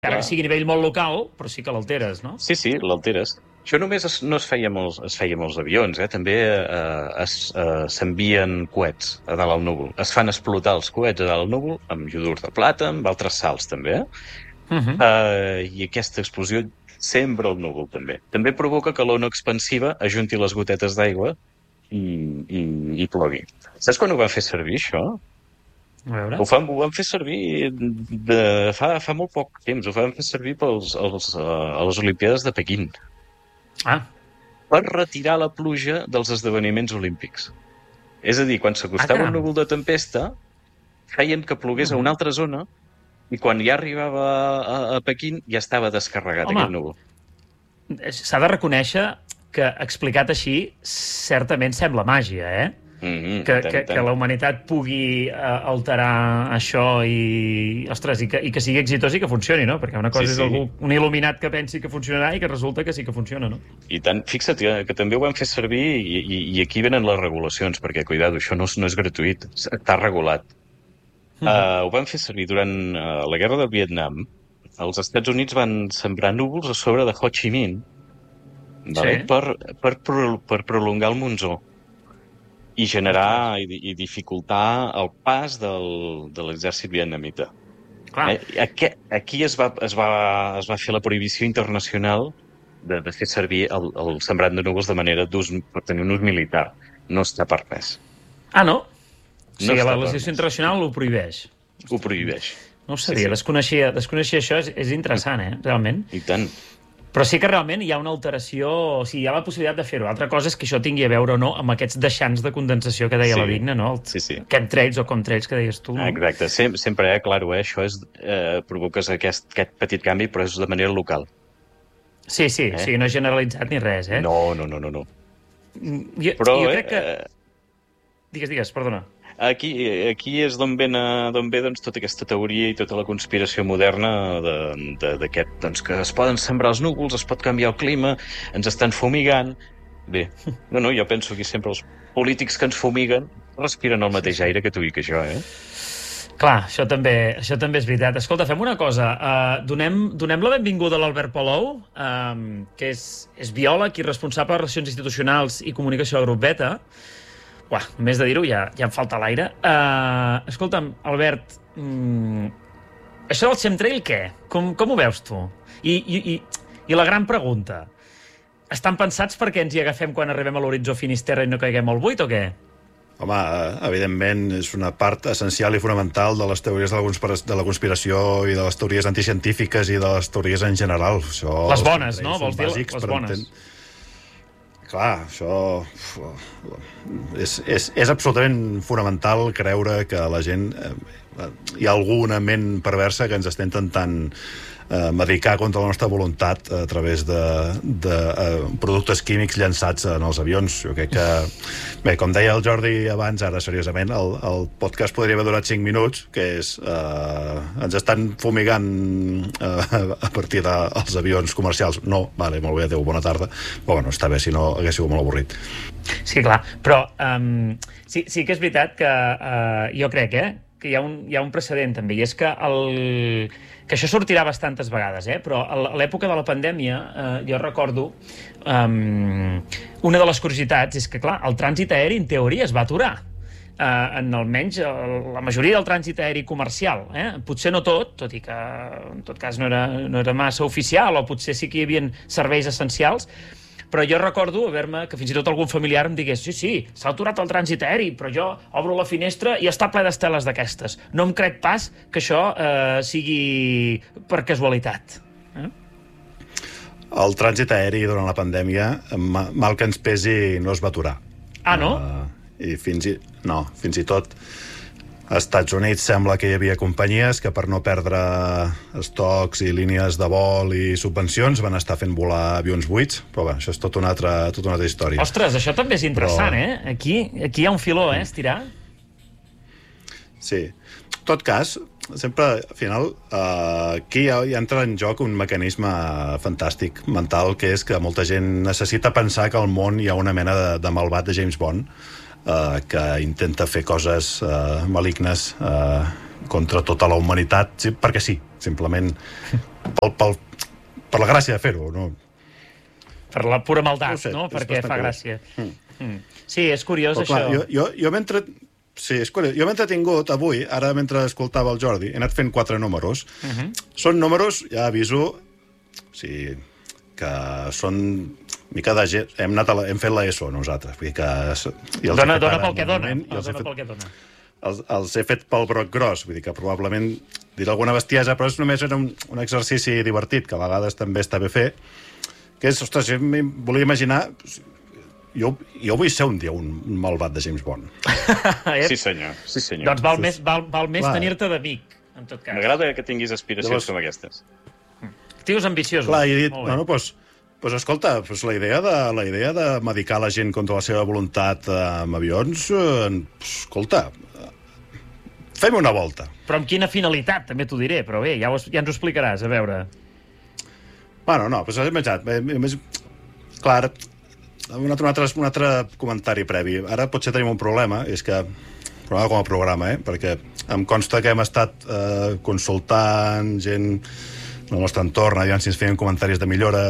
Encara que sigui a nivell molt local, però sí que l'alteres, no? Sí, l'alteres. Això només no es feia molts avions, també s'envien coets a dalt al núvol. Es fan explotar els coets a dalt al núvol amb iodurs de plata, amb altres sals, també. I aquesta explosió sembra el núvol, també. També provoca que l'ona expansiva ajunti les gotetes d'aigua i plogui. Saps quan ho van fer servir, això? A veure. Ho van fer servir fa molt poc temps. Ho van fer servir a les Olimpíades de Pequín. Per retirar la pluja dels esdeveniments olímpics. És a dir, quan s'acostava un núvol de tempesta, feien que plogués a una altra zona i quan ja arribava a Pequín ja estava descarregat aquest núvol. S'ha de reconèixer que, explicat així, certament sembla màgia, que la humanitat pugui alterar això i que sigui exitós i que funcioni, no? Perquè una cosa és un il·luminat que pensi que funcionarà i que resulta que sí que funciona, no? I tant, fixa't que també ho van fer servir i aquí venen les regulacions, perquè, cuidado, això no és gratuït, està regulat. Ho van fer servir durant la guerra del Vietnam. Els Estats Units van sembrar núvols a sobre de Ho Chi Minh per prolongar el monsó i generar i dificultar el pas de l'exèrcit vietnamita. Aquí es va fer la prohibició internacional de fer servir el sembrat de núvols de manera per tenir un ús militar. No està permès. No? O sigui, la legislació internacional ho prohibeix. Ho prohibeix. No ho sabia, desconeixia això, és interessant, realment. I tant. Però sí que realment hi ha una alteració, o sigui, hi ha la possibilitat de fer-ho. Altra cosa és que això tingui a veure o no amb aquests deixants de condensació que deia la Digna, no? Chemtrails o contrails que deies tu. Exacte, sempre, claro, això provoques aquest petit canvi, però és de manera local. Sí, no és generalitzat ni res, No. Però jo crec que... Digues, perdona. Aquí és d'on ve tota aquesta teoria i tota la conspiració moderna d'aquest, que es poden sembrar els núvols, es pot canviar el clima, ens estan fumigant. Bé, jo penso que sempre els polítics que ens fumiguen respiren el mateix aire que tu i que jo, Clar, això també és veritat. Escolta, fem una cosa. Donem la benvinguda a l'Albert Palou, que és biòleg i responsable de Relacions Institucionals i Comunicació al Grup Beta. Només de dir-ho ja em falta l'aire. Escolta'm, Albert, això del chemtrail què? Com ho veus tu? I la gran pregunta, estan pensats perquè ens hi agafem quan arribem a l'horitzó Finisterra i no caiguem al buit o què? Home, evidentment és una part essencial i fonamental de les teories de la conspiració i de les teories anticientífiques i de les teories en general. Les bones, no? Vols dir les bones? Clar, això és absolutament fonamental creure que la gent... Hi ha alguna ment perversa que ens està intentant medicar contra la nostra voluntat a través de productes químics llançats en els avions. Jo crec que... Bé, com deia el Jordi abans, ara seriosament, el podcast podria haver durat 5 minuts, que és... ens estan fumigant a partir dels avions comercials. No, vale, molt bé, adéu, bona tarda. Però bueno, està bé, si no hagués sigut molt avorrit. Sí, clar, però sí que és veritat que jo crec, que hi ha un precedent també, i és que això sortirà bastantes vegades, però a l'època de la pandèmia jo recordo una de les curiositats és que, clar, el trànsit aeri en teoria es va aturar, en almenys la majoria del trànsit aeri comercial, potser no tot i que en tot cas no era massa oficial, o potser sí que hi havia serveis essencials, però jo recordo que fins i tot algun familiar em digués sí, s'ha aturat el trànsit aeri, però jo obro la finestra i està ple d'esteles d'aquestes. No em crec pas que això sigui per casualitat. El trànsit aeri durant la pandèmia, mal que ens pesi, no es va aturar. No? I fins i tot als Estats Units sembla que hi havia companyies que per no perdre estocs i línies de vol i subvencions van estar fent volar avions buits, però bé, això és tota una altra història. Ostres, això també és interessant, Aquí hi ha un filó, estirar. Sí. En tot cas, sempre, al final, aquí hi entra en joc un mecanisme fantàstic mental, que és que molta gent necessita pensar que al món hi ha una mena de malvat de James Bond que intenta fer coses malignes contra tota la humanitat, sí, perquè sí, simplement per la gràcia de fer-ho, no? Per la pura maldat, no? Perquè fa gràcia. Sí, és curiós, però, això. Clar, jo mentre... Sí, és curiós. Jo m'he entretingut avui, ara mentre escoltava el Jordi, he anat fent 4 números. Són números, ja aviso, sí, que són mica de gent... Hem fet l'ESO, nosaltres. Vull dir que... Dona pel que dona. Els he fet pel broc gros, vull dir que probablement diré alguna bestiesa, però només era un exercici divertit, que a vegades també està bé fer, que és, ostres, jo volia imaginar... Jo vull ser un dia un malvat de James Bond. Sí, senyor. Doncs val més tenir-te d'amic, en tot cas. M'agrada que tinguis aspiracions com aquestes. Tios ambiciosos. Clar, i he dit, doncs escolta, la idea de medicar la gent contra la seva voluntat amb avions, escolta, fem una volta. Però amb quina finalitat, també t'ho diré, però bé, ja ens ho explicaràs, a veure. Bueno, no, doncs he imaginat... Clar, un altre comentari previ. Ara potser tenim un problema, és que... Problema com a programa, perquè em consta que hem estat consultant gent del nostre entorn, aviam si ens feien comentaris de millora,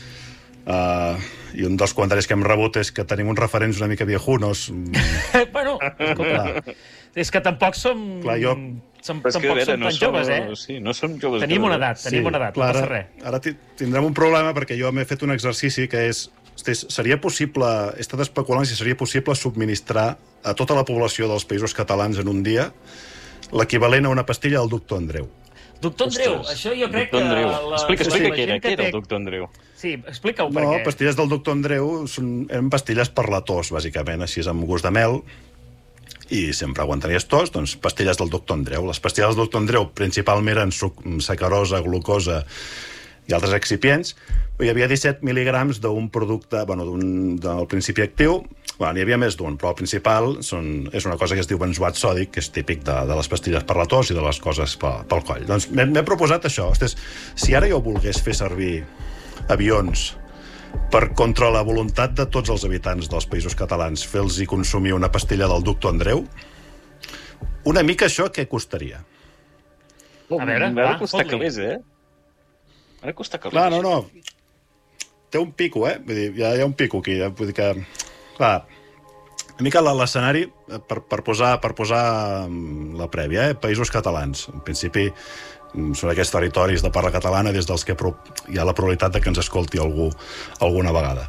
i un dels comentaris que hem rebut és que tenim uns referents una mica viejunos. Bueno, escolta, és que tampoc som... Clar, tampoc som tan joves, Sí, no som joves. Tenim una edat, no passa res. Ara tindrem un problema perquè jo m'he fet un exercici que és... Seria possible, he estat especulant si seria possible subministrar a tota la població dels països catalans en un dia l'equivalent a una pastilla del doctor Andreu. Doctor Andreu, això jo crec que... Explica què era el doctor Andreu. Sí, explica-ho per què. No, pastilles del doctor Andreu eren pastilles per la tos, bàsicament, així amb gust de mel, i sempre quan tenies tos, doncs pastilles del doctor Andreu. Les pastilles del doctor Andreu principalment eren sacarosa, glucosa i altres excipients. Hi havia 17 mil·lígrams d'un producte, del principi actiu. N'hi havia més d'un, però el principal és una cosa que es diu benzoat sòdic, que és típic de les pastilles per la tos i de les coses pel coll. Doncs m'he proposat això. Si ara jo volgués fer servir avions per contra la voluntat de tots els habitants dels països catalans, fer-los consumir una pastilla del doctor Andreu, una mica això què costaria? A veure, va costar calés, Ara costa calés. Clar, no. Té un pico, Vull dir, hi ha un pico aquí. Vull dir que, clar, una mica l'escenari per posar la prèvia, Països catalans. En principi, són aquests territoris de parla catalana des dels que hi ha la probabilitat de que ens escolti algú alguna vegada.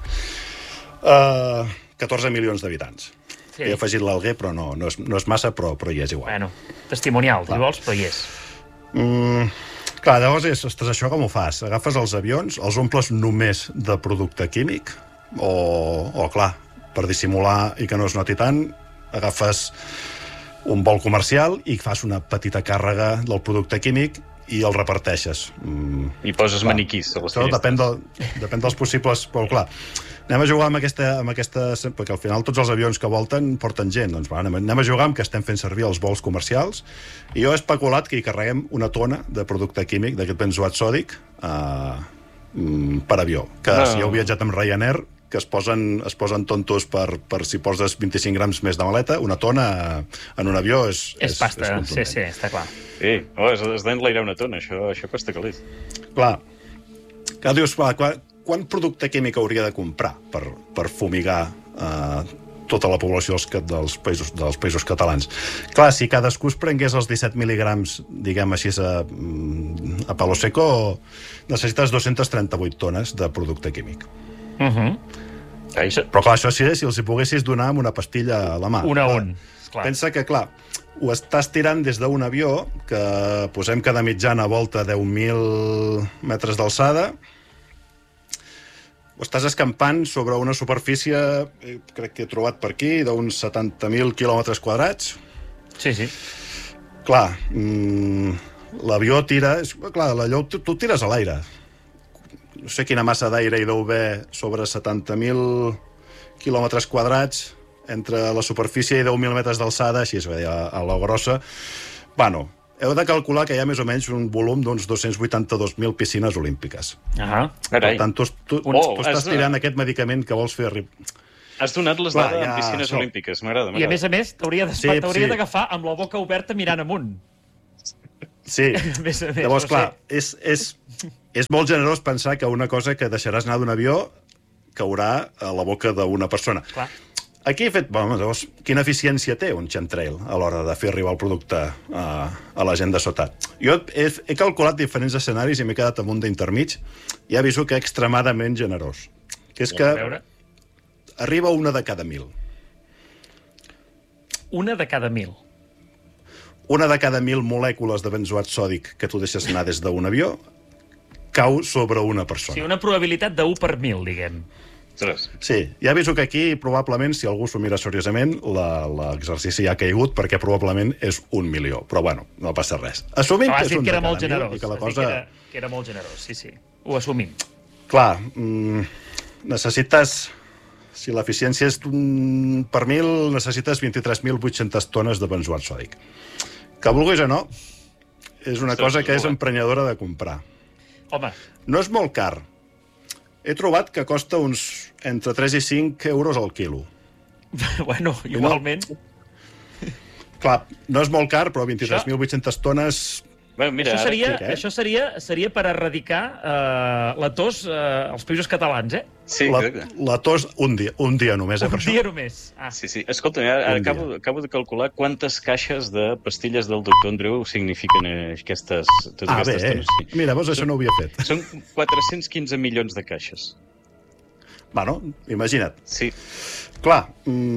14 milions d'habitants. Sí. He afegit l'Alguer, però no és massa, però hi és igual. Bueno, testimonial, si vols, però hi és. Clar, llavors això com ho fas? Agafes els avions, els omples només de producte químic, o clar, per dissimular i que no es noti tant, agafes un vol comercial i fas una petita càrrega del producte químic i el reparteixes. I poses maniquís a les finestres. Depèn dels possibles... Però clar, anem a jugar amb aquesta... Perquè al final tots els avions que volten porten gent. Doncs anem a jugar amb que estem fent servir els vols comercials i jo he especulat que hi carreguem una tona de producte químic, d'aquest benzoat sòdic, per avió. Que si heu viatjat amb Ryanair, que es posen tontos per si poses 25 grams més de maleta, una tona en un avió és pasta, sí, està clar. Sí, has d'enlairar una tona, això costa calés. Clar, dius, quant producte químic hauria de comprar per fumigar tota la població dels països catalans? Clar, si cadascú es prengués els 17 mil·lígrams, diguem així, a palo seco, necessites 238 tones de producte químic. Però clar, això sí, si els hi poguessis donar amb una pastilla a la mà. Pensa que, clar, ho estàs tirant des d'un avió que posem cada mitjana volta 10.000 metres d'alçada, ho estàs escampant sobre una superfície, crec que he trobat per aquí, d'uns 70.000 quilòmetres quadrats. Sí. Clar, l'avió tira... Clar, tu tires a l'aire. No sé quina massa d'aire hi deu haver sobre 70.000 quilòmetres quadrats entre la superfície i 10.000 metres d'alçada, així a la grossa. Bueno, heu de calcular que hi ha més o menys un volum d'uns 282.000 piscines olímpiques. Per tant, tu estàs tirant aquest medicament que vols fer arribar. Has donat les dades en piscines olímpiques, m'agrada. I a més, t'hauria d'agafar amb la boca oberta mirant amunt. Sí, més a més, llavors, no clar, és molt generós pensar que una cosa que deixaràs anar d'un avió caurà a la boca d'una persona. Clar. Aquí he fet... Bueno, llavors, quina eficiència té un chemtrail a l'hora de fer arribar el producte a la gent de sota? Jo he calculat diferents escenaris i m'he quedat amb un d'intermig i aviso que extremadament generós. Que és que arriba una de cada 1.000. Una de cada 1.000. Una de cada 1.000 molècules de benzoat sòdic que tu deixes anar des d'un avió cau sobre una persona. Sí, una probabilitat de 1 per 1.000, diguem. Sí, ja aviso que aquí probablement, si algú s'ho mira seriosament, l'exercici ha caigut perquè probablement és 1 milió. Però bueno, no passa res. Assumim que és un de cada 1.000 i que la cosa... que era molt generós, sí. Ho assumim. Clar, necessites... Si l'eficiència és per 1.000, necessites 23.800 tones de benzoat sòdic. Que vulguis o no, és una cosa que és emprenyadora de comprar. Home. No és molt car. He trobat que costa uns entre 3 i 5 euros al quilo. Bueno, igualment. Clar, no és molt car, però 23.800 tones... Bueno, mira, això seria per erradicar la tos als països catalans, eh? Sí, la tos un dia només, per això. Un dia només. Ah. Sí. Escolta, ara acabo de calcular quantes caixes de pastilles del Dr. Andreu signifiquen aquestes tones. Sí. Mira, vos això no ho havia fet. Són 415 milions de caixes. Bueno, imagina't. Sí. Clar,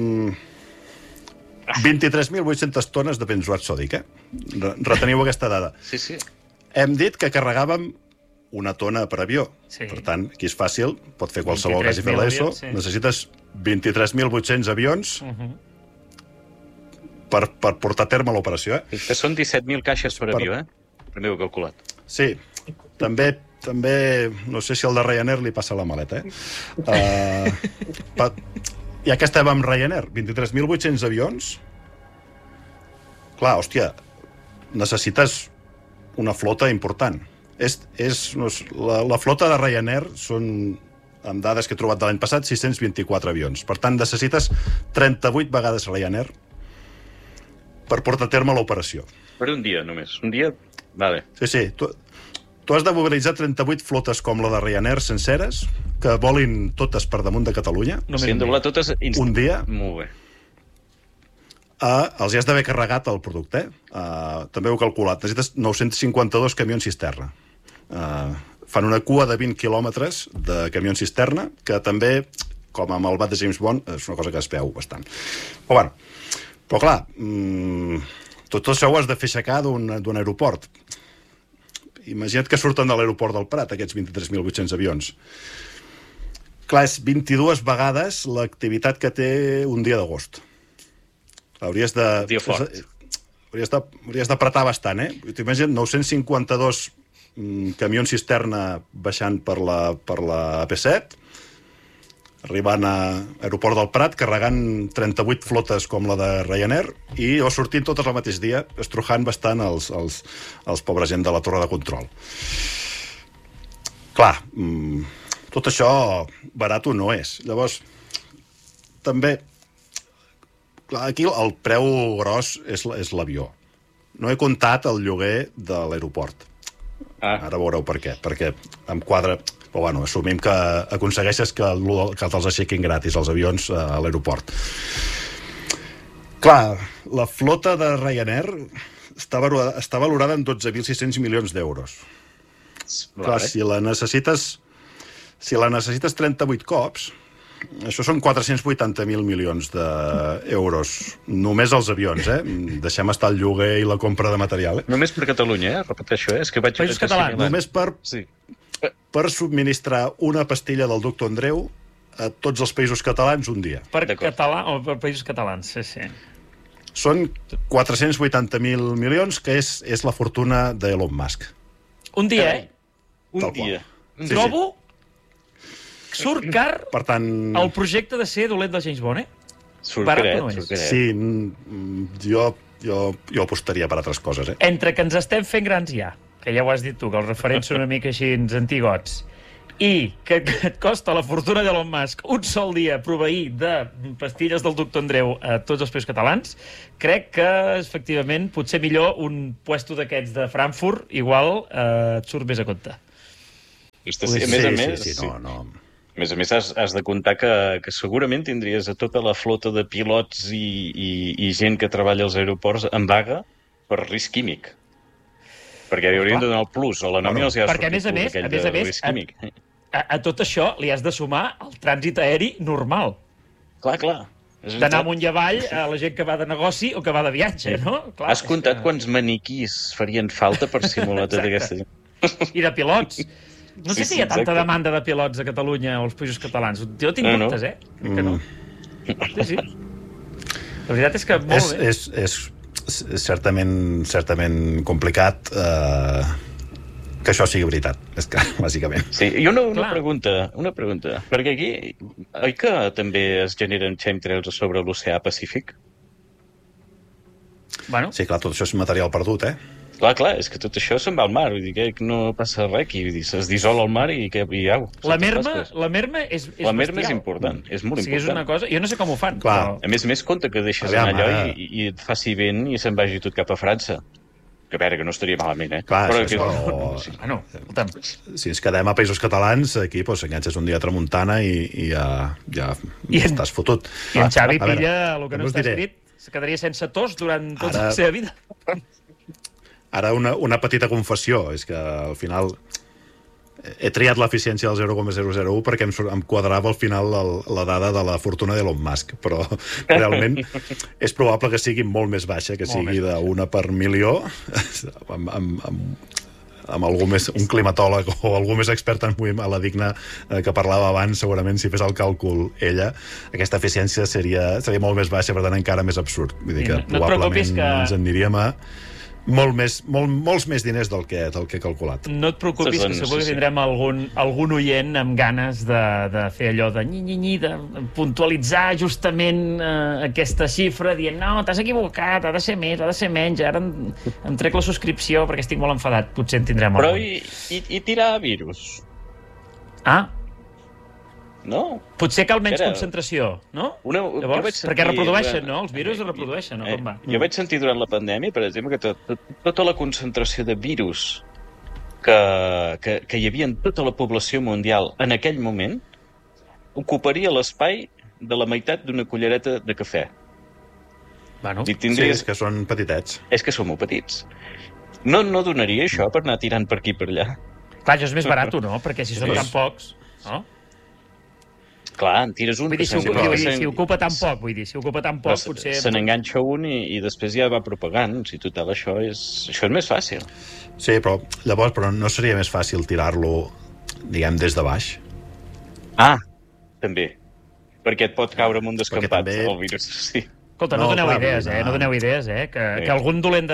23.800 tones de benzoat sòdic, eh? Reteniu aquesta dada. Sí. Hem dit que carregàvem una tona per avió. Sí. Per tant, aquí és fàcil, pot fer qualsevol que hagi fet l'ESO. Sí. Necessites 23.800 avions per portar a terme l'operació, eh? Que són 17.000 caixes per avió, eh? També ho he calculat. Sí. També, no sé si al de Ryanair li passa la maleta, eh? Ja que estem amb Ryanair, 23.800 avions... Clar, hòstia, necessites una flota important. La flota de Ryanair són, amb dades que he trobat de l'any passat, 624 avions. Per tant, necessites 38 vegades Ryanair per portar a terme l'operació. Per un dia, només. Un dia? Vale. Sí. Tu has de mobilitzar 38 flotes com la de Ryanair senceres, que volin totes per damunt de Catalunya. Si han de volar totes un dia. Molt bé. Els hi has d'haver carregat el producte. També ho he calculat. Necessites 952 camions cisterna. Fan una cua de 20 quilòmetres de camions cisterna, que també, com amb el bat de James Bond, és una cosa que es veu bastant. Però clar, tot això ho has de fer aixecar d'un aeroport. Imagina't que surten de l'aeroport del Prat, aquests 23.800 avions. Clar, és 22 vegades l'activitat que té un dia d'agost. Hauries d'apretar bastant, eh? T'imagina't 952 camions cisterna baixant per la AP7, arribant a l'aeroport del Prat, carregant 38 flotes com la de Ryanair i sortint totes el mateix dia, estrujant bastant els pobres gent de la torre de control. Clar, tot això barat no és. Llavors, també, clar, aquí el preu gros és l'avió. No he comptat el lloguer de l'aeroport. Ara veureu per què. Perquè em quadra... Però bueno, assumim que aconsegueixes que te'ls aixequin gratis els avions a l'aeroport. Clar, la flota de Ryanair està valorada en 12.600 milions d'euros. Clar, si la necessites 38 cops, això són 480.000 milions d'euros. Només els avions, eh? Deixem estar el lloguer i la compra de material, eh? Només per Catalunya, eh? Repeteixo, eh? És que vaig... Països catalans. Només per subministrar una pastilla del Dr. Andreu a tots els països catalans un dia. Per països catalans, sí. Són 480.000 milions, que és la fortuna d'Elon Musk. Un dia, eh? Un dia. Trobo que surt car per tant, el projecte de ser dolent de James Bond, eh? Surt caret. Sí, jo apostaria per altres coses, eh? Entre que ens estem fent grans ja, que ja ho has dit tu, que els referents són una mica així antigots, i que et costa la fortuna d'Elon Musk un sol dia proveir de pastilles del doctor Andreu a tots els països catalans, crec que, efectivament, potser millor un puesto d'aquests de Frankfurt igual et surt més a compte. A més, has de comptar que segurament tindries a tota la flota de pilots i gent que treballa als aeroports en vaga per risc químic. Perquè li haurien de donar el plus, o la nòmina els hi ha sortit aquell de risc químic. A tot això li has de sumar el trànsit aeri normal. Clar. D'anar amunt i avall a la gent que va de negoci o que va de viatge, no? Clar, has comptat quants maniquís farien falta per simular tota aquesta gent? I de pilots. No sé si hi ha tanta demanda de pilots a Catalunya o als països catalans. Jo tinc dubtes, Crec que no. Sí. La veritat és que molt bé. És certament complicat que això sigui veritat, és que, bàsicament. Sí, i una pregunta. Perquè aquí, oi que també es generen chemtrails sobre l'oceà Pacífic? Bueno. Sí, clar, tot això és material perdut, Clar, és que tot això se'n va al mar, vull dir que no passa res aquí, es dissol al mar i au. La merma és la merma és important, és molt important. És una cosa, jo no sé com ho fan. Però... A més, compte que deixes anar allò i et faci vent i se'n vagi tot cap a França. Que a veure, que no estaria malament, Clar, però escolta'm. Si ens quedem a països catalans, aquí s'enganxes un dia a tramuntana i ja estàs fotut. I en Xavi pilla el que no està escrit, se quedaria sense tos durant tota la seva vida. Ara una petita confessió, és que al final he triat l'eficiència del 0,001 perquè em quadrava al final la dada de la fortuna d'Elon Musk, però realment és probable que sigui molt més baixa, que sigui d'una per milió, amb algú més, un climatòleg o algú més expert en la Digna que parlava abans, segurament si fes el càlcul ella, aquesta eficiència seria molt més baixa, per tant encara més absurd. Vull dir que probablement ens en aniríem a molts més diners del que he calculat. No et preocupis, que segur que tindrem algun oient amb ganes de fer allò de de puntualitzar justament aquesta xifra, dient, no, t'has equivocat, ha de ser més, ha de ser menys, ara em trec la subscripció perquè estic molt enfadat, potser en tindrem algun. Però i tirar virus? No? Potser cal menys concentració, no? Llavors, perquè reprodueixen, no? Els virus es reprodueixen, no? Com va? Jo vaig sentir durant la pandèmia, per exemple, que tota la concentració de virus que hi havia en tota la població mundial en aquell moment ocuparia l'espai de la meitat d'una cullereta de cafè. Bueno, sí, és que són petitets. És que són molt petits. No donaria això per anar tirant per aquí i per allà? Clar, això és més barat, no? Perquè si són tan pocs, no? Clar, en tires un... Vull dir, si ocupa tan poc, potser... Se n'enganxa un i després ja va propagant. Si total, això és més fàcil. Sí, però llavors no seria més fàcil tirar-lo, diguem, des de baix? També. Perquè et pot caure amb un descampat, el virus, sí. Escolta, no doneu idees, no doneu idees, que algun dolent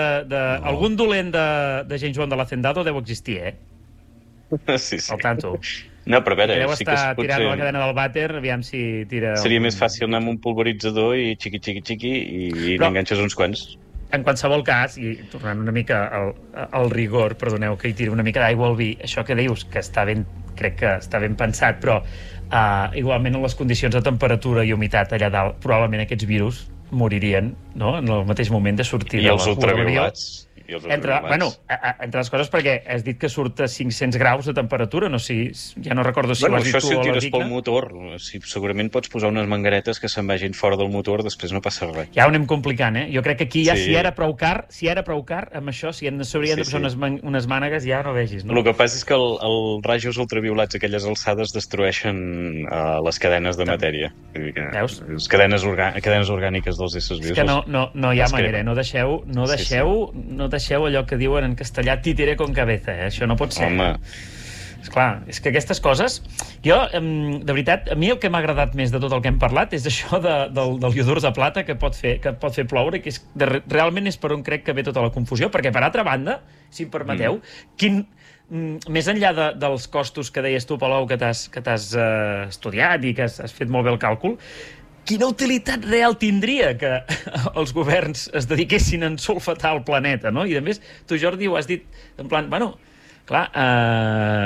de James Bond de l'Hacendado deu existir, Sí. Al tanto. No, però a veure, sí que potser... tirant la cadena del vàter, aviam si tira... Seria més fàcil anar amb un pulveritzador i xiqui i n'enganxes uns quants. En qualsevol cas, i tornant una mica al rigor, perdoneu que hi tiri una mica d'aigua al vi, això que dius, que crec que està ben pensat, però igualment en les condicions de temperatura i humitat allà dalt, probablement aquests virus moririen, no?, en el mateix moment de sortir de la cua de l'avió. Entre les coses perquè has dit que surt a 500 graus de temperatura, ja no recordo si ho has dit tu o la Digna. Això si ho tires pel motor, segurament pots posar unes mangueretes que se'n vagin fora del motor, després no passa res. Ja ho anem complicant, Jo crec que aquí ja si era prou car, amb això, si s'haurien de posar unes mànegues, ja no vegis, no? El que passa és que els rajos ultraviolats a aquelles alçades destrueixen les cadenes de matèria. Veus? Les cadenes orgàniques dels éssers vius. És que no hi ha manera, no deixeu allò que diuen en castellà títere con cabeza, Això no pot ser. Home. Esclar, és que aquestes coses... Jo, de veritat, a mi el que m'ha agradat més de tot el que hem parlat és això del iodur de plata que pot fer ploure, que realment és per on crec que ve tota la confusió, perquè per altra banda, si em permeteu, més enllà dels costos que deies tu, Palou, que t'has estudiat i que has fet molt bé el càlcul, quina utilitat real tindria que els governs es dediquessin a ensolfatar el planeta, no? I a més, tu, Jordi, ho has dit en plan, clar,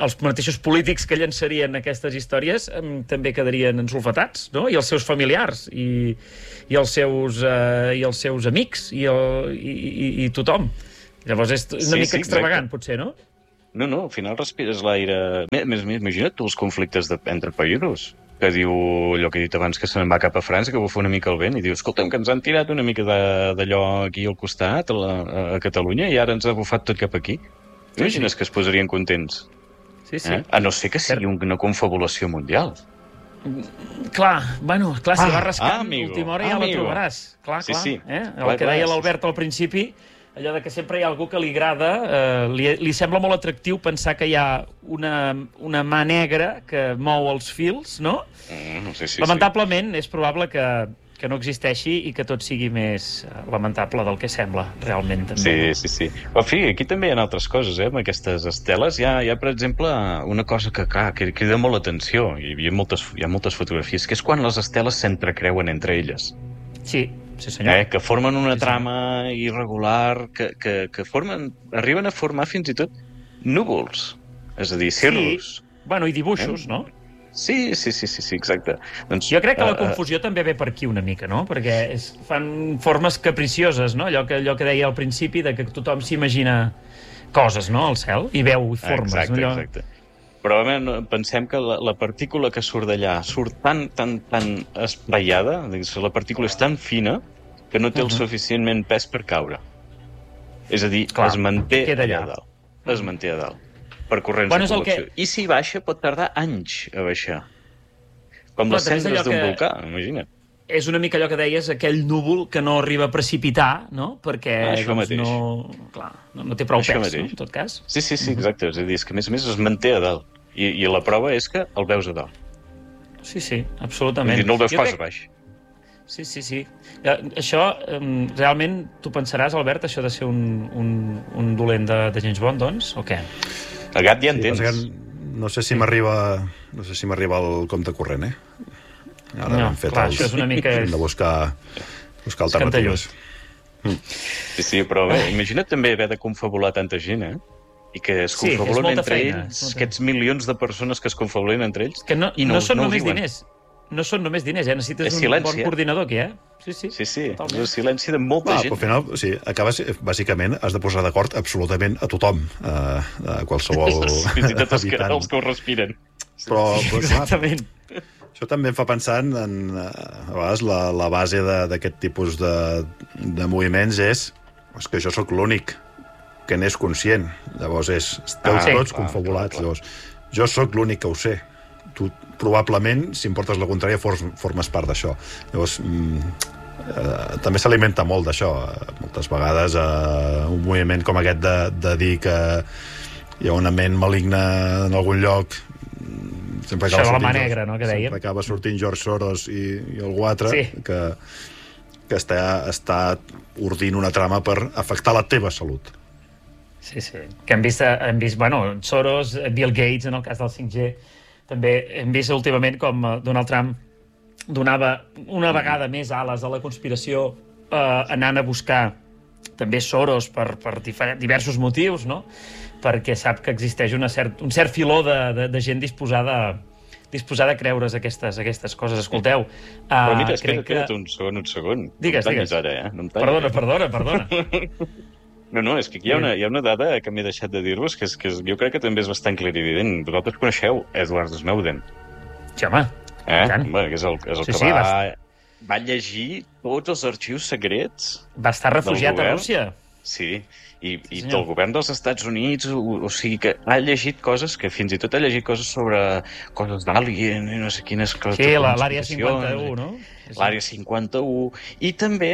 els mateixos polítics que llançarien aquestes històries també quedarien ensolfatats, no? I els seus familiars, i els seus amics, i tothom. Llavors és una mica extravagant, potser, no? No, al final respires l'aire... Més, imagina't tu els conflictes entre països, que diu allò que he dit abans, que se'n va cap a França, que bufa una mica el vent, i diu, escolta'm, que ens han tirat una mica d'allò aquí al costat, a Catalunya, i ara ens ha bufat tot cap aquí. Imagines que es posarien contents? Sí. A no ser que sigui una confabulació mundial. Clar, si vas rascant, l'última hora ja la trobaràs. Clar. El que deia l'Albert al principi, allò de que sempre hi ha algú que li agrada, li sembla molt atractiu pensar que hi ha una mà negra que mou els fils, no? Lamentablement, és probable que no existeixi i que tot sigui més lamentable del que sembla, realment. També. Sí. En fi, aquí també hi ha altres coses, amb aquestes esteles. Hi ha, per exemple, una cosa que crida molt l'atenció, i hi ha moltes fotografies, que és quan les esteles s'entrecreuen entre elles. Sí, senyor. Que formen una trama irregular, que arriben a formar fins i tot núvols, és a dir, cirrus. Sí. I dibuixos, no? Sí, exacte. Doncs, jo crec que la confusió també ve per aquí una mica, no? Perquè fan formes capricioses, no? Allò que deia al principi, de que tothom s'imagina coses, no?, al cel, i veu formes. Exacte. Però pensem que la partícula que surt d'allà surt tan esplaiada, la partícula és tan fina que no té el suficientment pes per caure. És a dir, es manté allà dalt. Es manté a dalt. Per corrents de convecció. I si baixa, pot tardar anys a baixar. Com les cendres d'un volcà, imagina't. És una mica allò que deies, aquell núvol que no arriba a precipitar, no? Perquè no té prou pes, no? En tot cas. Sí, exacte. És a dir, és que a més es manté a dalt. I la prova és que el veus a dalt. Sí, absolutament. No el veus pas a baix. Sí. Això, realment, tu pensaràs, Albert, això de ser un dolent de James Bond, doncs, o què? El gat ja en tens. No sé si m'arriba el compte corrent, Ara hem fet això és una mica... Hem de buscar alternatives. Sí, però imagina't també haver de confabular tanta gent, I que es confabulen entre ells, aquests milions de persones que es confabulen entre ells, que no són només diners. No són només diners, necessites un bon coordinador aquí, Sí, el silenci de molta gent. Però al final, acabes, bàsicament, has de posar d'acord absolutament a tothom, a qualsevol fins i tot els que ho respiren. Però, exactament. Això també em fa pensar a vegades la base d'aquest tipus de moviments és que jo sóc l'únic que n'és conscient. Llavors esteu tots confabulats. Llavors, jo sóc l'únic que ho sé. Tu probablement, si em portes la contrària, formes part d'això. Llavors, també s'alimenta molt d'això. Moltes vegades un moviment com aquest de dir que hi ha una ment maligna en algun lloc, sempre això de la mà negra, no?, que dèiem. Sempre acaba sortint George Soros i algú altre que està ordint una trama per afectar la teva salut. Sí. Que hem vist, Soros, Bill Gates, en el cas del 5G, també hem vist últimament com Donald Trump donava una vegada més ales a la conspiració, anant a buscar també Soros per diversos motius, no? Perquè sap que existeix un cert filó de gent disposada a creure's aquestes coses. Escolteu... Però mira, espera't un segon. Digues. Perdona. No, és que aquí hi ha una dada que m'he deixat de dir-vos, que jo crec que també és bastant clarivident. Vosaltres coneixeu Edward Snowden? Sí, home. Que és el que va llegir tots els arxius secrets. Va estar refugiat a Rússia. Sí, i del govern dels Estats Units, o sigui que ha llegit coses, que fins i tot ha llegit coses sobre coses d'alien i no sé quines coses. Sí, l'Àrea 51, no? L'Àrea 51. I també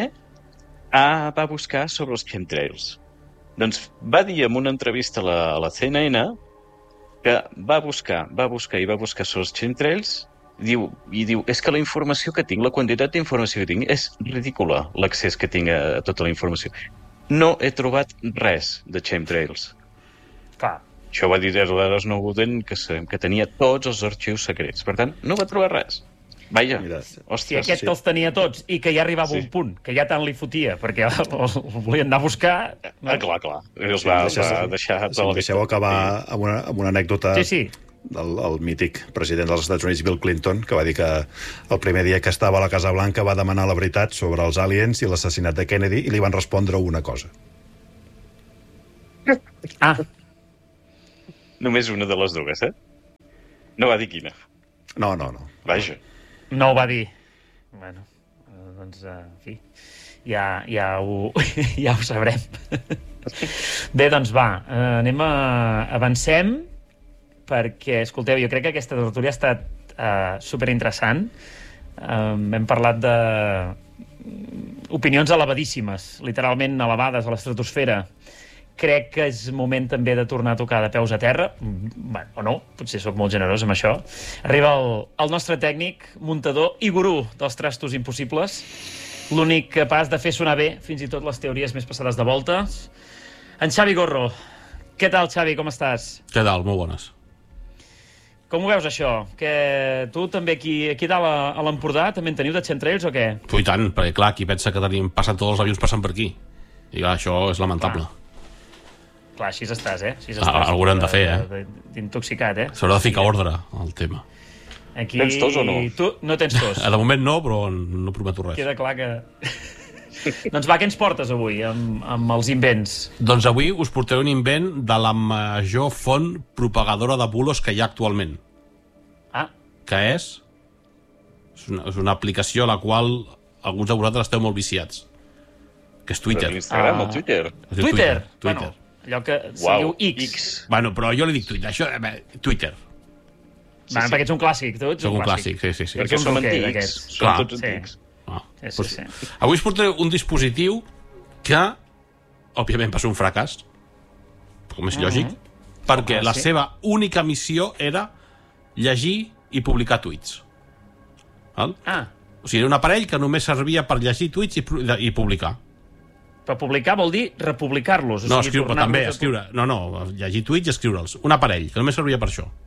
va buscar sobre els chemtrails. Doncs va dir en una entrevista a la CNN que va buscar sobre els chemtrails i diu, és que la informació que tinc, la quantitat d'informació que tinc, és ridícula, l'accés que tinc a tota la informació. No he trobat res de chemtrails. Clar. Això va dir Edward Snowden, que tenia tots els arxius secrets. Per tant, no va trobar res. Vaja, ostres. Si aquest els tenia tots i que ja arribava un punt, que ja tant li fotia, perquè el volien anar a buscar... Clar. Els va deixar... Si em deixeu acabar amb una anècdota del mític president dels Estats Units, Bill Clinton, que va dir que el primer dia que estava a la Casa Blanca va demanar la veritat sobre els aliens i l'assassinat de Kennedy i li van respondre una cosa. Només una de les dues, No va dir quina. No. Vaja. No ho va dir. Bueno, doncs, en fi, ja ho sabrem. Bé, doncs va, avancem, perquè, escolteu, jo crec que aquesta tertúlia ha estat superinteressant. Hem parlat de opinions elevadíssimes, literalment elevades a l'estratosfera. Crec que és moment també de tornar a tocar de peus a terra, o no, potser sóc molt generós amb això. Arriba el nostre tècnic, muntador i gurú dels trastos impossibles, l'únic capaç de fer sonar bé fins i tot les teories més passades de voltes. En Xavi Gorro. Què tal, Xavi, com estàs? Què tal? Molt bones. Com ho veus, això? Que tu també aquí dalt a l'Empordà també en teniu de xentrells o què? I tant, perquè clar, qui pensa que passen tots els avions passant per aquí. I clar, això és lamentable. Clar, així estàs, Algú hem de fer, d'intoxicat, S'haurà de ficar ordre al tema. Aquí... Tens tos o no? Tu no tens tos. De moment no, però no prometo res. Queda clar que... Doncs va, què ens portes avui amb els invents? Doncs avui us portaré un invent de la major font propagadora de bulos que hi ha actualment. Que és una aplicació a la qual alguns de vosaltres esteu molt viciats. Que és Twitter. Instagram o Twitter? Twitter. Bueno, allò que seguiu X. Bueno, però jo li dic Twitter. Això, Twitter. Perquè ets un clàssic, tu ets un clàssic, sí. Perquè som antics. Som tots antics. Sí. Avui us portaré un dispositiu que, òbviament, va ser un fracàs, com és lògic, perquè la seva única missió era llegir i publicar tuits. O sigui, era un aparell que només servia per llegir tuits i publicar. Però publicar vol dir republicar-los. No, escriure. No, llegir tuits i escriure'ls. Un aparell que només servia per això.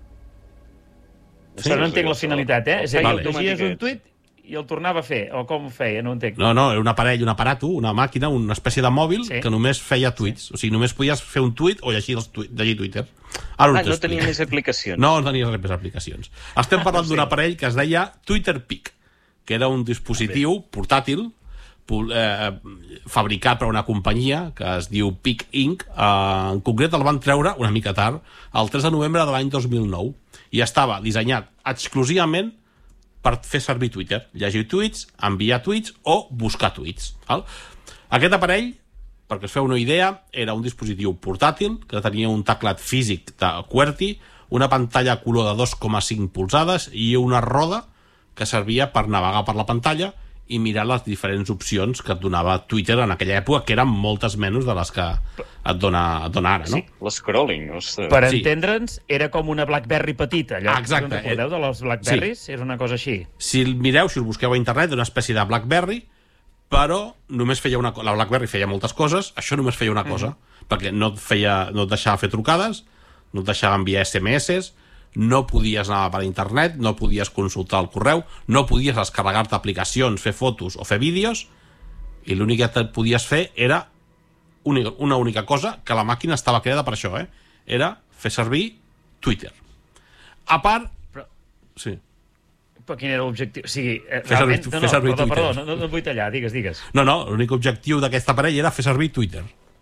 Però no entenc la finalitat, És a dir, llegies un tuit i el tornava a fer, o com ho feia, no ho entenc. No, era un aparell, un aparato, una màquina, una espècie de mòbil que només feia tuits. O sigui, només podies fer un tuit o llegir Twitter. No tenia més aplicacions. No tenia més aplicacions. Estem parlant d'un aparell que es deia Twitter Peak, que era un dispositiu portàtil fabricat per una companyia que es diu Peak Inc. En concret el van treure una mica tard, el 3 de novembre de l'any 2009, i estava dissenyat exclusivament per fer servir Twitter, llegir tuits, enviar tuits o buscar tuits. Aquest aparell, perquè us feu una idea, era un dispositiu portàtil que tenia un teclat físic de QWERTY, una pantalla a color de 2,5 polzades i una roda que servia per navegar per la pantalla i mirar les diferents opcions que et donava Twitter en aquella època, que eren moltes menys de les que et dona ara, no? Sí, l'escrolling. Per entendre'ns, era com una BlackBerry petita, allò. Exacte. Recordeu de les BlackBerrys? Era una cosa així. Si el mireu, si el busqueu a internet, una espècie de BlackBerry, però només feia una cosa. La BlackBerry feia moltes coses, això només feia una cosa, perquè no et deixava fer trucades, no et deixava enviar SMS, no podies anar per internet, no podies consultar el correu, no podies descarregar-te aplicacions, fer fotos o fer vídeos, i l'únic que podies fer era una única cosa, que la màquina estava creada per això, era fer servir Twitter. A part... Sí. Però quin era l'objectiu? O sigui, fer servir Twitter. Perdó, no et vull tallar, digues. No, l'únic objectiu d'aquest aparell era fer servir Twitter.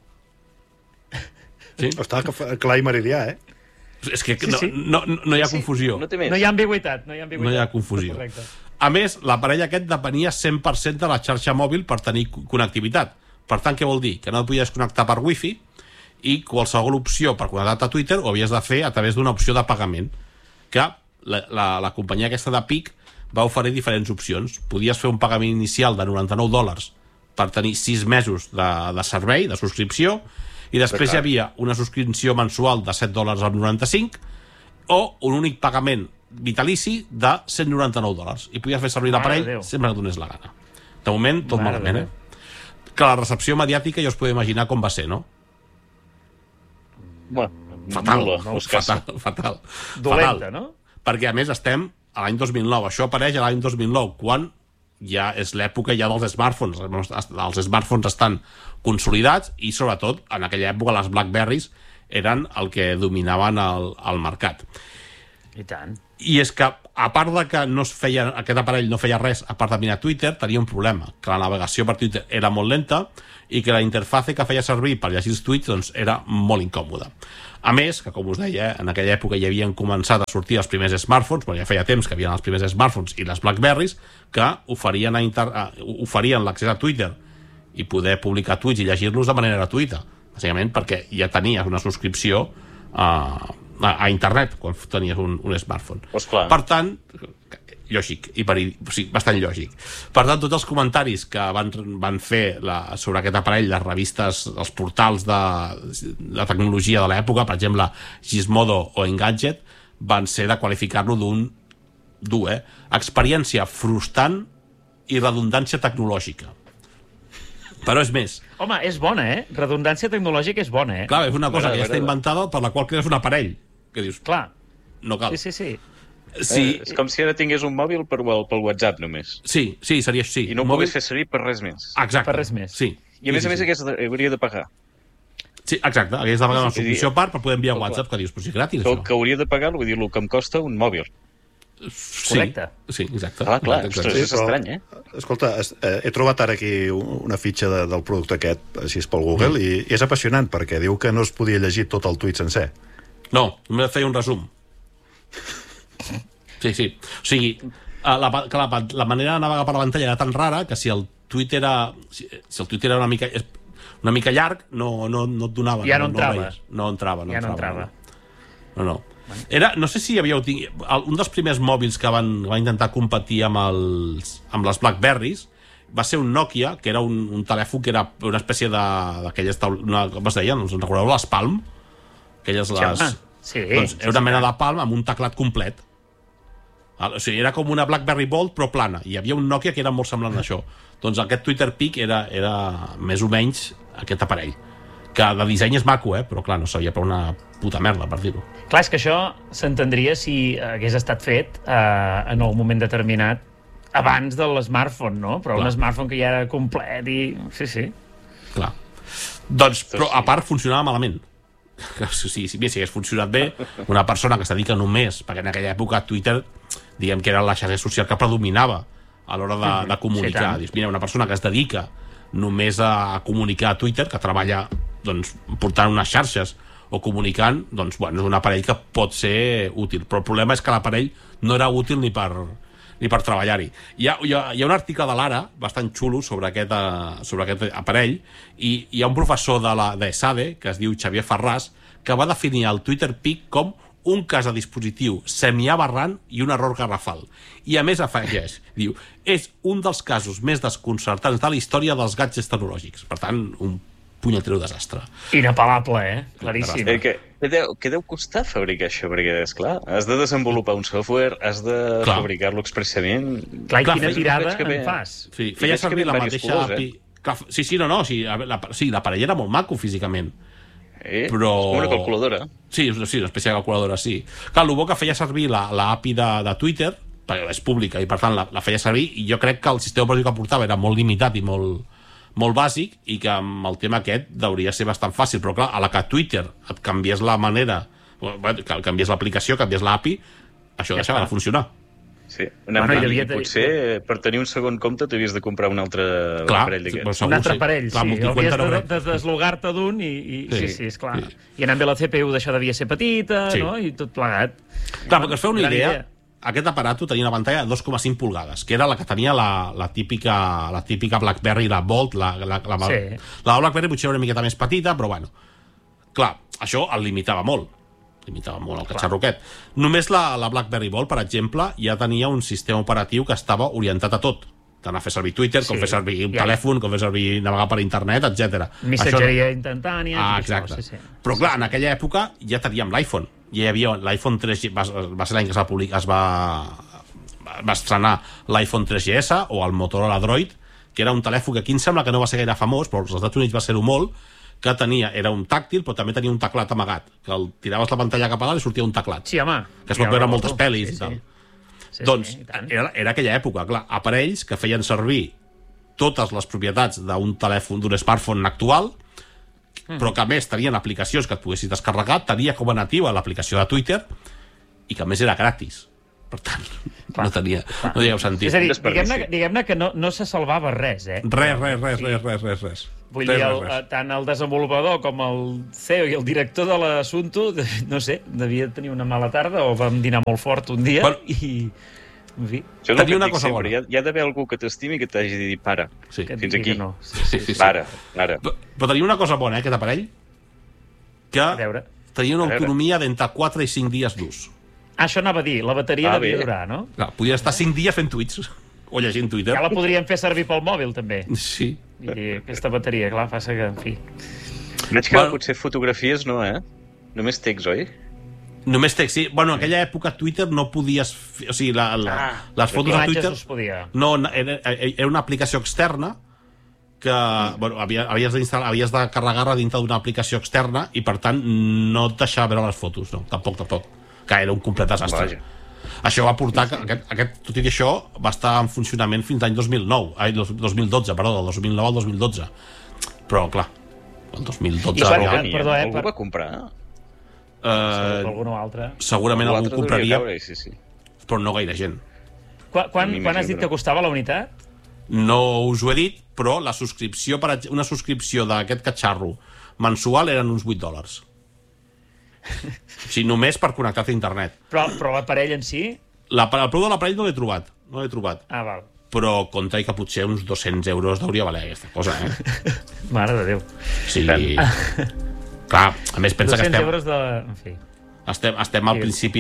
Sí? Està clar i meridià, És que no hi ha confusió. No hi ha ambigüitat. No hi ha confusió. A més, l'aparell aquest depenia 100% de la xarxa mòbil per tenir connectivitat. Per tant, què vol dir? Que no et podies connectar per wifi i qualsevol opció per connectar-te a Twitter ho havies de fer a través d'una opció de pagament, que la companyia aquesta de PIC va oferir diferents opcions. Podies fer un pagament inicial de $99 per tenir 6 mesos de servei, de subscripció, i després hi havia una subscripció mensual de $7,95 o un únic pagament vitalici de $199 i podies fer servir l'aparell sempre que donés la gana. De moment, tot malament, Que la recepció mediàtica ja us podeu imaginar com va ser, no? Fatal. Dolenta, no? Perquè, a més, estem a l'any 2009. Això apareix a l'any 2009, quan ja és l'època ja dels smartphones. Els smartphones estan consolidats i, sobretot, en aquella època les BlackBerrys eren el que dominaven el mercat. I tant. I és que, a part de que aquest aparell no feia res, a part de mirar Twitter, tenia un problema, que la navegació per Twitter era molt lenta i que la interface que feia servir per llegir els tuits doncs, era molt incòmoda. A més, que com us deia, en aquella època ja havien començat a sortir els primers smartphones, ja feia temps que hi havia els primers smartphones i les BlackBerrys, que oferien l'accés a Twitter i poder publicar tuits i llegir-los de manera gratuïta, bàsicament perquè ja tenies una subscripció a internet quan tenies un smartphone. Pues clar. Per tant, lògic, bastant lògic. Per tant, tots els comentaris que van fer sobre aquest aparell, les revistes, els portals de tecnologia de l'època, per exemple, Gizmodo o Engadget, van ser de qualificar-lo d'un experiència frustrant i redundància tecnològica. Però és més. Home, és bona, Redundància tecnològica és bona, Clar, és una cosa que ja està inventada per la qual crees un aparell. Que dius, clar. No cal. Sí. És com si ara tingués un mòbil pel WhatsApp només. Sí, seria així. I no ho pogués fer servir per res més. Exacte. Per res més. Sí. I a més hauria de pagar. Sí, exacte. Hagués de pagar una subscripció a part per poder enviar WhatsApp, que dius, però si és gratis, això. Que hauria de pagar, vull dir, el que em costa un mòbil. Correcte. Sí, exacte. Clar, ostres, és estrany, Escolta, he trobat ara aquí una fitxa del producte aquest, així és pel Google, i és apassionant, perquè diu que no es podia llegir tot el tuit sencer. No, només feia un resum. Sí. O sigui, la manera de navegar per la pantalla era tan rara que si el tuit era una mica llarg, no et donava. Ja no entrava. No entrava. No. No sé si havíeu tingut... Un dels primers mòbils que van intentar competir amb les BlackBerrys va ser un Nokia, que era un telèfon que era una espècie d'aquelles... Com es deien? Us en recordeu? Les Palm? Aquelles era una mena de Palm amb un teclat complet. O sigui, era com una BlackBerry Bold però plana. I hi havia un Nokia que era molt semblant a això. Doncs aquest Twitter Peak era més o menys aquest aparell, que de disseny és maco, però clar, no sabia per una puta merda, per dir-ho. Clar, és que això s'entendria si hagués estat fet en un moment determinat abans de l'smartphone, no? Però un smartphone que ja era complet i... Sí. Clar. Doncs, però a part funcionava malament. Si hagués funcionat bé, una persona que es dedica només, perquè en aquella època Twitter, diguem que era la xarxa social que predominava a l'hora de comunicar. Dius, mira, una persona que es dedica només a comunicar a Twitter, que treballa portant unes xarxes o comunicant, doncs, és un aparell que pot ser útil. Però el problema és que l'aparell no era útil ni per treballar-hi. Hi ha un article de l'Ara bastant xulo sobre aquest aparell, i hi ha un professor de ESADE, que es diu Xavier Ferràs, que va definir el Twitter Peak com un cas de dispositiu semiaberrant i un error garrafal. I a més afegeix, diu, és un dels casos més desconcertants de la història dels gadgets tecnològics. Per tant, un punyetero desastre. Inapel·lable, claríssim. Què deu costar fabricar això? Perquè, esclar, has de desenvolupar un software, has de fabricar-lo expressament... Clar, i quina tirada en fas? Sí, feia servir la mateixa API... Sí, l'aparell era molt maco físicament. Però... Com una calculadora. Sí, una espècie de calculadora, sí. Clar, el bo que feia servir l'API de Twitter, perquè és pública i per tant la feia servir, i jo crec que el sistema operatiu que portava era molt limitat i molt bàsic, i que amb el tema aquest hauria ser bastant fàcil, però clar, a la que Twitter et canvies la manera, que canvies l'aplicació, canvies l'API, això deixava de funcionar. Sí, potser per tenir un segon compte t'havies de comprar un altre aparell d'aquests. Un altre aparell, sí. Hauries de deslogar-te d'un i sí, esclar. I anant bé la CPU d'això devia ser petita, no? I tot plegat. Clar, perquè es feu una idea, aquest aparato tenia una pantalla de 2,5 pulgades, que era la que tenia la típica BlackBerry, la Bold, la BlackBerry potser era una miqueta més petita, però bueno. Clar, això el limitava molt el catxarroquet. Només la BlackBerry Bold, per exemple, ja tenia un sistema operatiu que estava orientat a tot, tant a fer servir Twitter, com fer servir un telèfon, com fer servir navegar per internet, etc. Missatgeria instantània. Exacte. Però clar, en aquella època ja teníem l'iPhone. Ja hi havia l'iPhone 3G, va ser l'any que es va estrenar l'iPhone 3GS o el Motorola Droid, que era un telèfon que aquí em sembla que no va ser gaire famós, però als Estats Units va ser-ho molt, que era un tàctil, però també tenia un teclat amagat, que tiraves la pantalla cap a dalt i sortia un teclat. Sí, home. Que es pot veure en moltes pel·lis i tal. Doncs era aquella època, clar, aparells que feien servir totes les propietats d'un telèfon, d'un smartphone actual, però que a més tenien aplicacions que et poguessis descarregar, tenia com a nativa l'aplicació de Twitter i que a més era gratis. Per tant, no tenia sentit. És a dir, diguem-ne que no se salvava res, eh? Res. Vull dir, tant el desenvolupador com el CEO i el director de l'assumpte, no sé, devia tenir una mala tarda o vam dinar molt fort un dia i... En fi. Això és el que et dic sempre. Hi ha d'haver algú que t'estimi i que t'hagi de dir, para, fins aquí. Para. Però tenia una cosa bona, aquest aparell, que tenia una autonomia d'entre 4 i 5 dies d'ús. Això anava a dir, la bateria devia durar, no? Clar, podia estar 5 dies fent tuits o llegint Twitter. Ja la podríem fer servir pel mòbil, també. Sí. I aquesta bateria, clar, passa que, en fi... Veig que potser fotografies no, Només text, oi? Només text, sí. Bueno, en aquella època Twitter no podies... O sigui, les fotos de Twitter... No, era una aplicació externa que havies de carregar-la dintre d'una aplicació externa i, per tant, no et deixava veure les fotos. No, tampoc. Que era un complet desastre. Això va portar que tot i això va estar en funcionament fins l'any 2012, del 2009 al 2012. Però, clar, el 2012... Algú va comprar? Segurament algú compraria, però no gaire gent. Quan has dit que costava la unitat? No us ho he dit, però una subscripció d'aquest catxarro mensual eren uns $8. O sigui, només per connectar-te a internet. Però l'aparell en si? El preu de l'aparell no l'he trobat. Ah, val. Però compta que potser uns 200 euros hauria valer aquesta cosa, Mare de Déu. Sí. Clar, a més pensa que 200 euros de... En fi. Estem al principi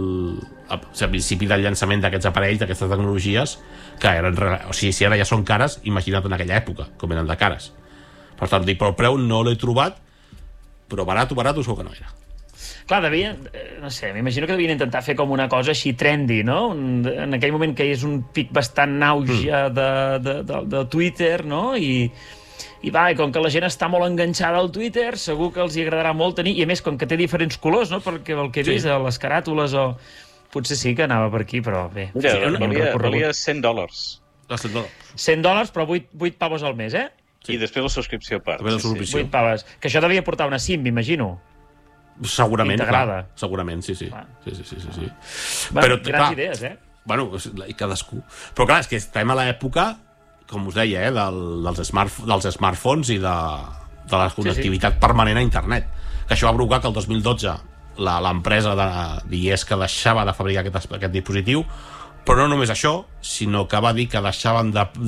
del llançament d'aquests aparells, d'aquestes tecnologies, que eren... O sigui, si ara ja són cares, imagina't en aquella època, com eren de cares. Per tant, dic, però el preu no l'he trobat, però barat segur que no era. Clar, no sé, m'imagino que devien intentar fer com una cosa així trendy, no? En aquell moment que és un pic bastant auge de Twitter, no? I com que la gent està molt enganxada al Twitter, segur que els hi agradarà molt tenir, i a més, com que té diferents colors, no? Perquè el que he vist a les caràtules o... Potser sí que anava per aquí, però bé. Mira, valia $100. $100, però 8 pavos al mes, I després la subscripció a part. 8 paves. Que això devia portar una SIM, m'imagino. Segurament, integrada. Segurament, sí. Però, grans idees, Bueno, i cadascú. Però clar, és que estem a l'època, com us deia, dels smartphones i de la connectivitat permanent a internet. Que això va provocar que el 2012 l'empresa digués que deixava de fabricar aquest dispositiu, però no només això, sinó que va dir que deixaven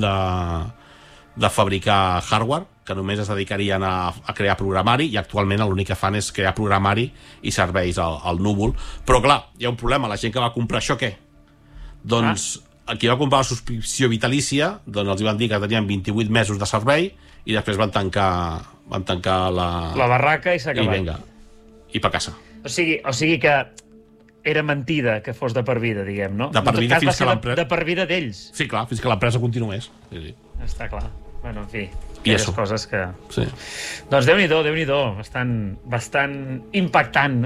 de fabricar hardware, que només es dedicarien a crear programari, i actualment l'únic que fan és crear programari i serveis al núvol. Però clar, hi ha un problema, la gent que va comprar això, què? Doncs qui va comprar la subscripció vitalícia, doncs els van dir que tenien 28 mesos de servei i després van tancar la barraca i s'ha acabat. I vinga, i per casa. O sigui que era mentida que fos de per vida, diguem, no? De per vida fins que l'empresa... De per vida d'ells. Sí, clar, fins que l'empresa continués. Sí. Està clar. Bueno, en fi, aquelles coses que... Sí. Doncs Déu-n'hi-do, bastant impactant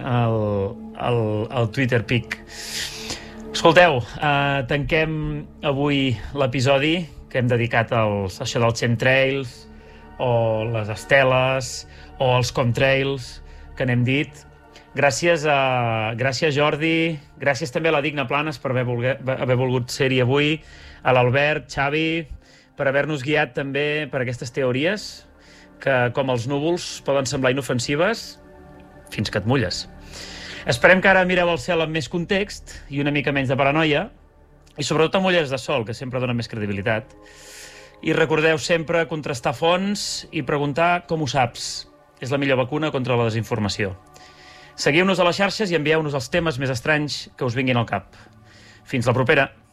el Twitter Peak. Escolteu, tanquem avui l'episodi que hem dedicat a això dels chemtrails, o les esteles, o els comtrails, que n'hem dit. Gràcies Jordi, gràcies també a la Digna Planes per haver volgut ser-hi avui, a l'Albert, Xavi, per haver-nos guiat també per aquestes teories que, com els núvols, poden semblar inofensives fins que et mulles. Esperem que ara mireu el cel amb més context i una mica menys de paranoia, i sobretot amb ulleres de sol, que sempre dona més credibilitat. I recordeu sempre contrastar fonts i preguntar com ho saps. És la millor vacuna contra la desinformació. Seguiu-nos a les xarxes i envieu-nos els temes més estranys que us vinguin al cap. Fins la propera!